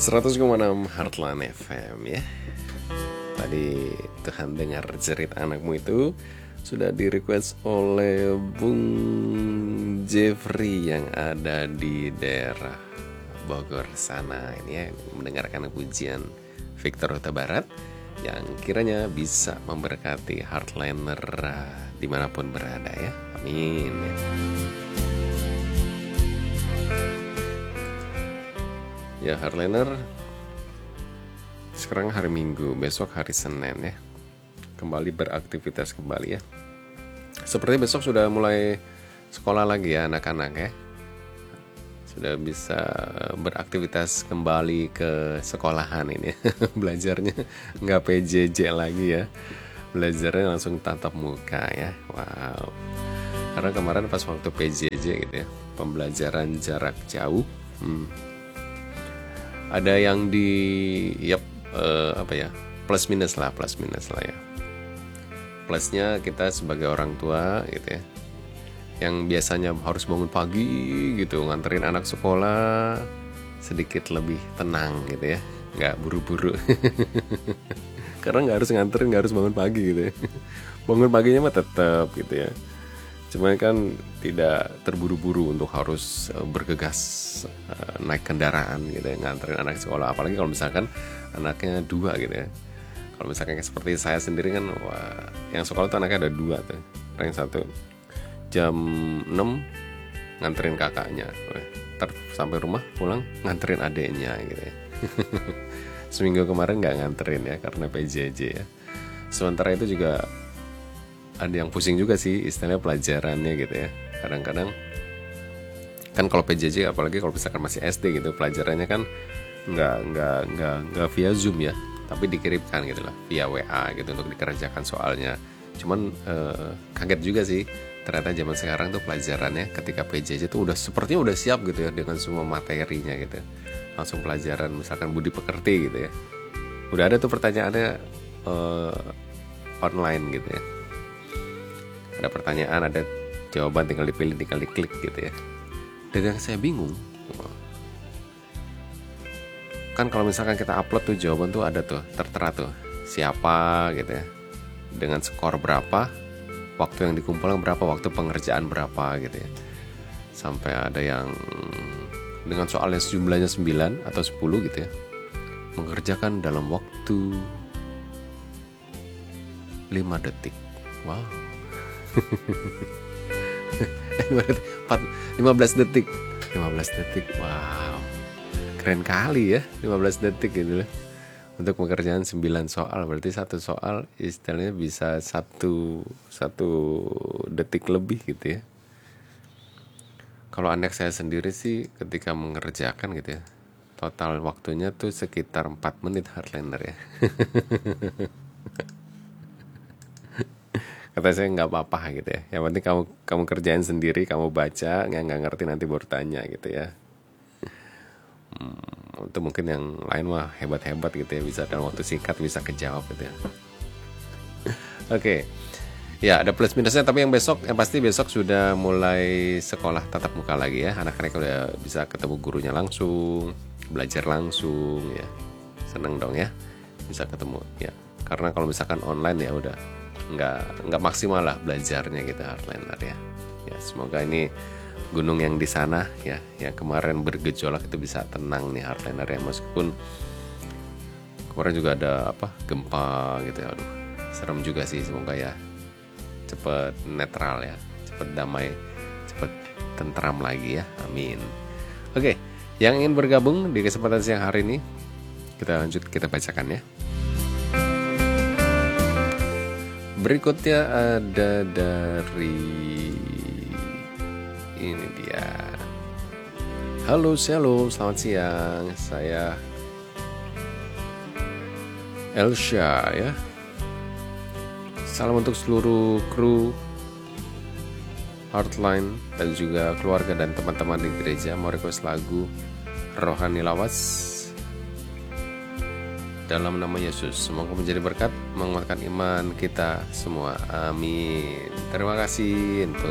100,6 Heartland FM ya. Tadi Tuhan dengar jerit anakmu itu sudah di-request oleh Bung Jeffrey yang ada di daerah Bogor sana ini ya, mendengarkan pujian Victor Huta Barat yang kiranya bisa memberkati Heartlander dimanapun berada ya. Amin ya. Ya Heartlander, sekarang hari Minggu, besok hari Senin ya, kembali beraktivitas kembali ya. Seperti besok sudah mulai sekolah lagi ya anak-anak ya. Sudah bisa beraktivitas kembali ke sekolahan ini belajarnya nggak PJJ lagi ya. Belajarnya langsung tatap muka ya. Wow. Karena kemarin pas waktu PJJ gitu ya, pembelajaran jarak jauh, ada yang di plus minus lah ya. Plusnya kita sebagai orang tua gitu ya, yang biasanya harus bangun pagi gitu nganterin anak sekolah, sedikit lebih tenang gitu ya, nggak buru-buru karena nggak harus nganterin, nggak harus bangun pagi gitu ya. Bangun paginya mah tetap gitu ya, cuma kan tidak terburu-buru untuk harus bergegas naik kendaraan gitu ya, nganterin anak sekolah. Apalagi kalau misalkan anaknya dua gitu ya. Kalau misalkan seperti saya sendiri kan, wah, yang sekolah tuh anaknya ada dua tuh. Yang satu jam 6 nganterin kakaknya, ntar sampai rumah pulang nganterin adeknya gitu ya. Seminggu kemarin nggak nganterin ya karena PJJ ya. Sementara itu juga ada yang pusing juga sih istilahnya pelajarannya gitu ya. Kadang-kadang kan kalau PJJ apalagi kalau misalkan masih SD gitu, pelajarannya kan nggak via Zoom ya, tapi dikirimkan gitu lah via WA gitu untuk dikerjakan soalnya. Cuman kaget juga sih, ternyata zaman sekarang tuh pelajarannya ketika PJJ tuh sepertinya udah siap gitu ya dengan semua materinya gitu. Langsung pelajaran misalkan budi pekerti gitu ya. Udah ada tuh pertanyaannya online gitu ya. Ada pertanyaan, ada jawaban, tinggal dipilih, tinggal diklik gitu ya. Dan yang saya bingung, kan kalau misalkan kita upload tuh jawaban tuh ada tuh tertera tuh siapa gitu ya, dengan skor berapa, waktu yang dikumpulkan berapa, waktu pengerjaan berapa gitu ya. Sampai ada yang dengan soalnya jumlahnya 9 atau 10 gitu ya, mengerjakan dalam waktu 5 detik. Wow. 15 detik. Wow. Keren kali ya, 15 detik gitu loh. Untuk pekerjaan 9 soal, berarti satu soal istilahnya bisa satu detik lebih gitu ya. Kalau anak saya sendiri sih ketika mengerjakan gitu ya, total waktunya tuh sekitar 4 menit Heartlander ya. Kata saya nggak apa-apa gitu ya, yang penting kamu kerjain sendiri, kamu baca, nggak ngerti nanti baru tanya gitu ya. Itu mungkin yang lain mah hebat-hebat gitu ya, bisa dalam waktu singkat bisa kejawab gitu ya. Oke. Ya ada plus minusnya, tapi yang pasti besok sudah mulai sekolah tatap muka lagi ya. Anak-anak udah bisa ketemu gurunya langsung, belajar langsung ya. Seneng dong ya, bisa ketemu ya. Karena kalau misalkan online ya udah nggak maksimal lah belajarnya gitu Heartlander ya. Ya semoga ini gunung yang di sana ya, yang kemarin bergejolak itu bisa tenang nih Heartlander ya, meskipun kemarin juga ada gempa gitu ya. Aduh, serem juga sih. Semoga ya cepet netral ya, cepet damai, cepet tentram lagi ya. Amin. Oke, yang ingin bergabung di kesempatan siang hari ini, kita lanjut, kita bacakan ya. Berikutnya ada dari ini dia. Halo, shalom, selamat siang. Saya Elsha ya. Salam untuk seluruh kru Heartline dan juga keluarga dan teman-teman di gereja. Mau request lagu Rohani Lawas dalam nama Yesus. Semoga menjadi berkat, menguatkan iman kita semua. Amin. Terima kasih untuk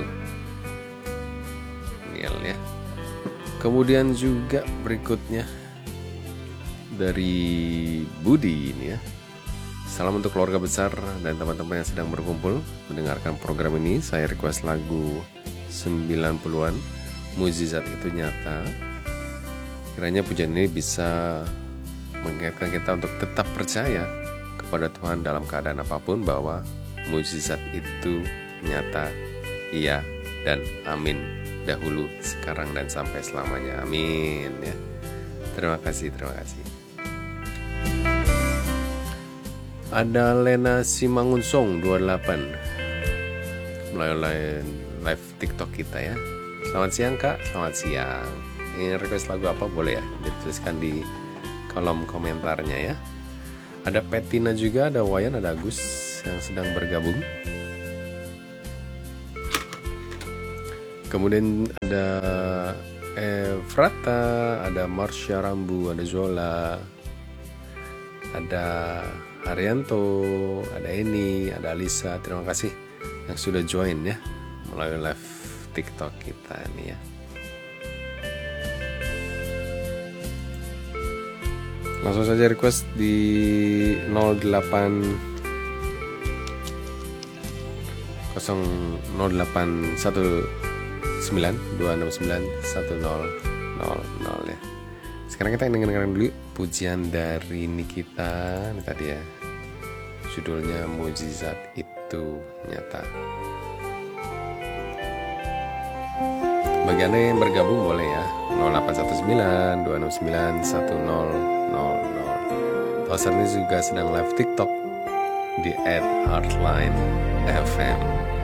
Niel ya. Kemudian juga berikutnya dari Budi ini ya. Salam untuk keluarga besar dan teman-teman yang sedang berkumpul mendengarkan program ini. Saya request lagu 90-an, Mukjizat Itu Nyata. Kiranya pujian ini bisa mengingatkan kita untuk tetap percaya kepada Tuhan dalam keadaan apapun, bahwa mukjizat itu nyata, iya dan amin, dahulu, sekarang dan sampai selamanya, amin ya. Terima kasih. Ada Lena Simangunsong 28 melalui live TikTok kita ya. Selamat siang Kak, selamat siang. Ingin request lagu apa boleh ya, dituliskan di kolom komentarnya ya. Ada Petina juga, ada Wayan, ada Agus yang sedang bergabung. Kemudian ada Efrata, ada Marsha Rambu, ada Zola, ada Haryanto, ada Eni, ada Alisa. Terima kasih yang sudah join ya melalui live TikTok kita nih ya. Langsung saja request di 08192691000 ya. Sekarang kita dengarkan dulu pujian dari Nikita ini tadi ya. Judulnya Mukjizat Itu Nyata. Bagi Anda yang bergabung boleh ya, 0819269100. Toaster ini juga sedang live TikTok di @heartline_fm.